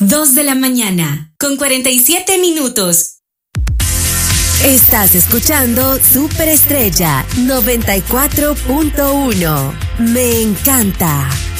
2 de la mañana, con 47 minutos. Estás escuchando Superestrella 94.1. Me encanta.